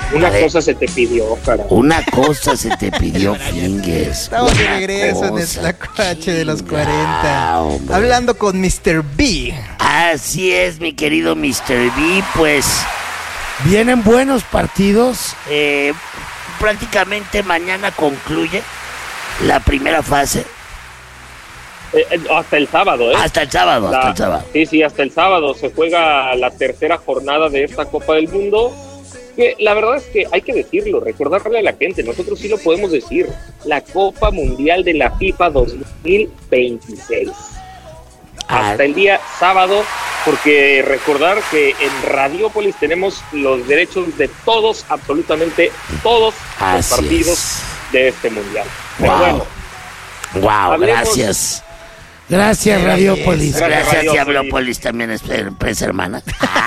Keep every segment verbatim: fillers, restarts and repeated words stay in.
Una ver, cosa se te pidió, cara. Una cosa se te pidió, Fingues. Estamos de regreso en el Tlacuache de los cuarenta. Hombre. Hablando con mister B. Así es, mi querido mister B. Pues vienen buenos partidos. Eh, prácticamente mañana concluye la primera fase. Eh, eh, hasta el sábado, ¿eh? Hasta el sábado, la, hasta el sábado. Sí, sí, hasta el sábado se juega la tercera jornada de esta Copa del Mundo. Que la verdad es que hay que decirlo, recordarle a la gente, nosotros sí lo podemos decir, la Copa Mundial de la FIFA dos mil veintiséis. Ah. Hasta el día sábado, porque recordar que en Radiópolis tenemos los derechos de todos, absolutamente todos Así los partidos es. de este Mundial. Pero wow. bueno. Wow, hablemos... gracias. Gracias, Radiópolis. Gracias, gracias Radiópolis. Diablópolis también es empresa hermana.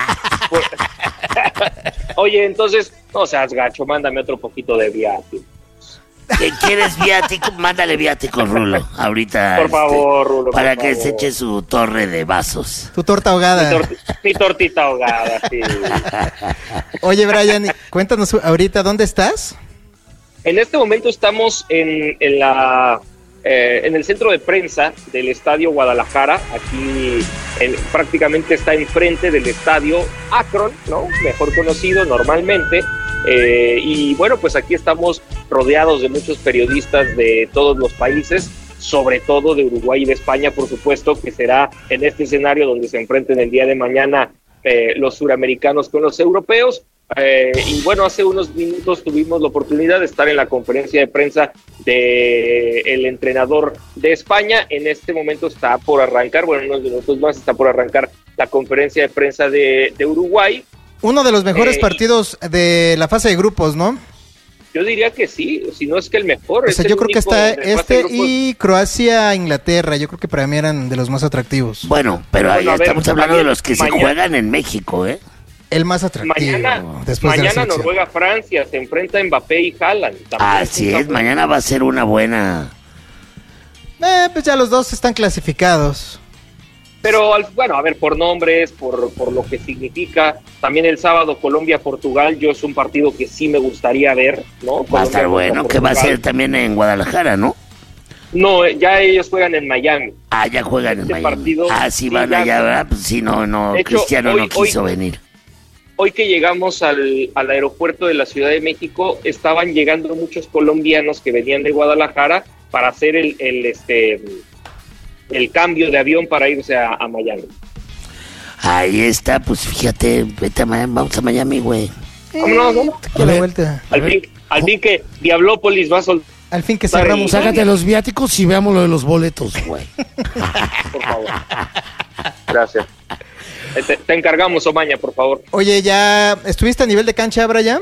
Oye, entonces, no seas gacho, mándame otro poquito de viático. ¿Qué quieres viático? Mándale viático, Rulo, ahorita. Por favor, Rulo, para por que favor. se eche su torre de vasos. Tu torta ahogada. Mi, torti- mi tortita ahogada, sí. Oye, Brian, cuéntanos ahorita, ¿dónde estás? En este momento estamos en, en la... Eh, en el centro de prensa del Estadio Guadalajara, aquí en, prácticamente está enfrente del Estadio Akron, ¿no? Mejor conocido normalmente, eh, y bueno, pues aquí estamos rodeados de muchos periodistas de todos los países, sobre todo de Uruguay y de España, por supuesto, que será en este escenario donde se enfrenten el día de mañana eh, los suramericanos con los europeos. Eh, y bueno, hace unos minutos tuvimos la oportunidad de estar en la conferencia de prensa de el entrenador de España. En este momento está por arrancar, bueno, unos minutos más está por arrancar la conferencia de prensa de, de Uruguay. Uno de los mejores eh, partidos de la fase de grupos, ¿no? Yo diría que sí, si no es que el mejor. O sea, yo creo que está este y Croacia, Inglaterra, yo creo que para mí eran de los más atractivos. Bueno, pero bueno, ahí estamos ver, hablando mañana, de los que mañana, se juegan en México, ¿eh? El más atractivo. Mañana, después mañana de Noruega-Francia se enfrenta a Mbappé y Haaland. Así es, mañana va a ser una buena... Eh, pues ya los dos están clasificados. Pero, bueno, a ver, por nombres, por, por lo que significa. También el sábado Colombia-Portugal, yo es un partido que sí me gustaría ver, ¿no? Va a estar bueno, que va a ser también en Guadalajara, ¿no? No, ya ellos juegan en Miami. Ah, ya juegan este en Miami. Partido, ah, sí, sí van ya, allá, ¿verdad? Pues sí, no, no, hecho, Cristiano hoy, no quiso hoy, venir. Hoy que llegamos al, al aeropuerto de la Ciudad de México, estaban llegando muchos colombianos que venían de Guadalajara para hacer el, el este el cambio de avión para irse a, a Miami. Ahí está, pues fíjate, vete a Miami, vamos a Miami, güey. Vámonos, ¿no? A la vuelta. Al fin, al fin que Diablópolis va a soltar. Al fin que cerramos. Sácate los viáticos y veamos lo de los boletos, güey. Por favor. Gracias. Te, te encargamos, Omaña, por favor. Oye, ¿ya estuviste a nivel de cancha, Brian?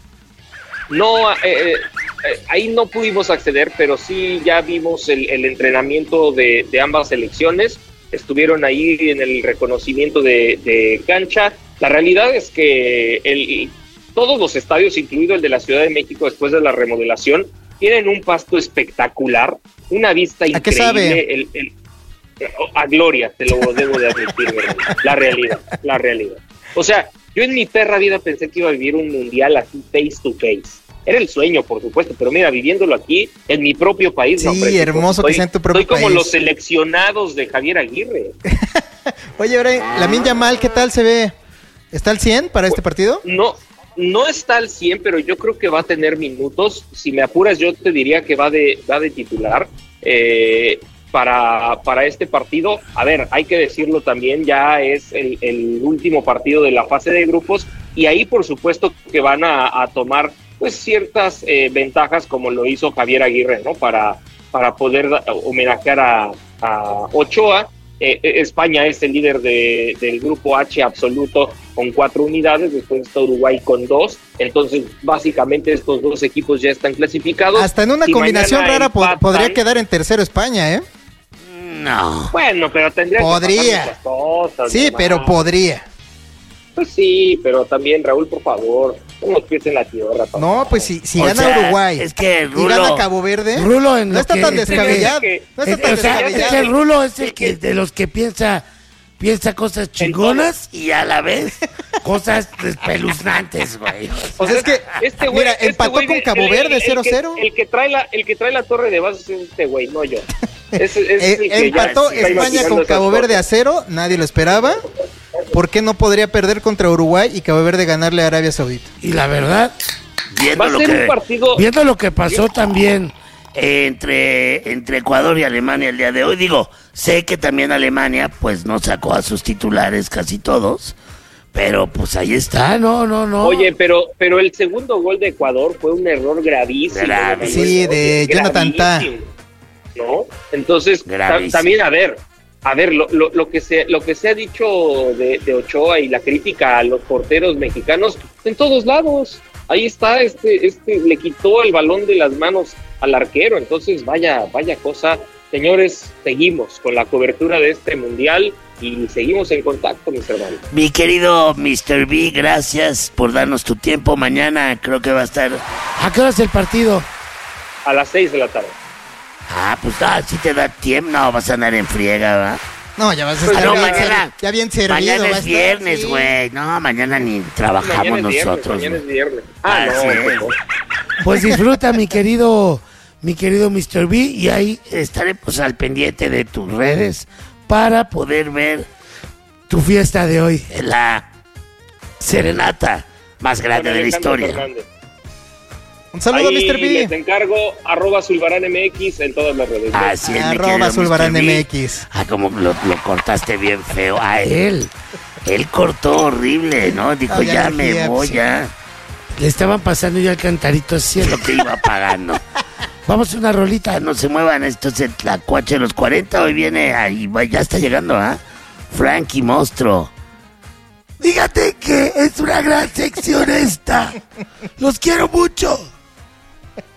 No, eh, eh, ahí no pudimos acceder, pero sí ya vimos el, el entrenamiento de, de ambas selecciones. Estuvieron ahí en el reconocimiento de, de cancha. La realidad es que el, todos los estadios, incluido el de la Ciudad de México después de la remodelación, tienen un pasto espectacular, una vista increíble. ¿A qué sabe? El, el, a gloria, te lo debo de admitir, ¿verdad? La realidad, la realidad. O sea, yo en mi perra vida pensé que iba a vivir un mundial así face to face. Era el sueño, por supuesto, pero mira, viviéndolo aquí, en mi propio país. Sí, no, hombre, hermoso estoy, que sea en tu propio Estoy como país. los seleccionados de Javier Aguirre. Oye, Brian, Lamine Yamal, ¿qué tal se ve? ¿Está al cien para este partido? No, no está al cien, pero yo creo que va a tener minutos. Si me apuras, yo te diría que va de, va de titular. Eh... Para, para este partido. A ver, hay que decirlo también, ya es el, el último partido de la fase de grupos y ahí por supuesto que van a, a tomar pues ciertas eh, ventajas como lo hizo Javier Aguirre, ¿no? Para, para poder da, homenajear a, a Ochoa. Eh, España es el líder de, del grupo H absoluto con cuatro unidades, después está Uruguay con dos, entonces básicamente estos dos equipos ya están clasificados. Hasta en una si combinación rara empatan, podría quedar en tercero España, ¿eh? No. Bueno, pero tendría podría. que pasar muchas cosas. Sí, además. pero podría. Pues sí, pero también, Raúl, por favor, pon los pies en la tierra. Papá. No, pues si, si O gana sea, Uruguay es que y Rulo- gana Cabo Verde, Rulo en no lo está que- tan es que- descabellado. que- No está Es, tan o sea, es descabellado. que el Rulo es el que de los que piensa piensa cosas chingonas Y a la vez cosas espeluznantes, güey. O sea, es que, este güey, mira, este empató güey con de- Cabo el- Verde el- cero el que- cero. El que trae la, el que trae la torre de bases es este güey, no yo. Es, es Eh, el que ya empató está España imaginando con esas Cabo cosas. Verde a cero, nadie lo esperaba. ¿Por qué no podría perder contra Uruguay y Cabo Verde ganarle a Arabia Saudita? Y la verdad, Viendo Va a lo ser que, un partido. viendo lo que pasó también, eh, entre, entre Ecuador y Alemania el día de hoy, digo, sé que también Alemania pues no sacó a sus titulares casi todos, pero pues ahí está. ah, no, no, no. Oye, pero, pero el segundo gol de Ecuador fue un error gravísimo. Gravísimo. Sí, de Jonathan Tah. Gravísimo, ¿no? Entonces, ta- Gravísimo. también, a ver, a ver, lo, lo, lo que se lo que se ha dicho de, de Ochoa y la crítica a los porteros mexicanos, en todos lados. Ahí está, este, este le quitó el balón de las manos al arquero. Entonces, vaya, vaya cosa. Señores, seguimos con la cobertura de este mundial y seguimos en contacto, mis hermanos. Mi querido mister B, gracias por darnos tu tiempo. Mañana creo que va a estar... ¿A qué hora es el partido? A las seis de la tarde. Ah, pues ah, si te da tiempo, no, vas a andar en friega, ¿va? No, ya vas a Pues estar Ah, no, bien, mañana, ser- ya bien servido. mañana va a es estar, viernes, sí. güey. No, mañana ni trabajamos Mañana es viernes, nosotros. mañana es güey. viernes. Ah, no, Así es. pues no. Pues disfruta, mi querido, mi querido mister B, y ahí Estaremos al pendiente de tus redes para poder ver tu fiesta de hoy. en la serenata más grande Con de la Alejandro historia. Fernández. Un saludo, Ahí mister les B. encargo arroba Zulbarán M X en todas las redes. Así es, mi Arroba querido Zulbarán mister B. M X. Ah, como lo, lo cortaste bien feo. A él. Él cortó horrible, ¿no? Dijo, Ah, ya ya no me fía, voy, sí. ya. Le estaban pasando ya el cantarito así. Es lo que iba pagando. Vamos a una rolita. No se muevan, esto es el Tlacuache de los cuarenta. Hoy viene, ahí va, ya está llegando, ¿ah? Frankie Monstruo. Fíjate que es una gran sección esta. Los quiero mucho.